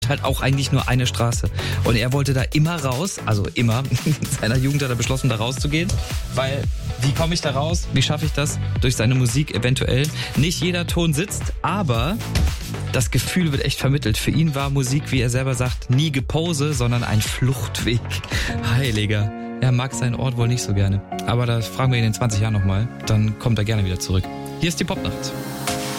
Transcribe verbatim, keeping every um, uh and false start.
halt auch eigentlich nur eine Straße. Und er wollte da immer raus, also immer. In seiner Jugend hat er beschlossen, da rauszugehen. Weil, wie komme ich da raus? Wie schaffe ich das? Durch seine Musik eventuell. Nicht jeder Ton sitzt, aber das Gefühl wird echt vermittelt. Für ihn war Musik, wie er selber sagt, nie Gepose, sondern ein Fluchtweg. Heiliger. Er mag seinen Ort wohl nicht so gerne. Aber das fragen wir ihn in zwanzig Jahren nochmal. Dann kommt er gerne wieder zurück. Hier ist die Popnacht.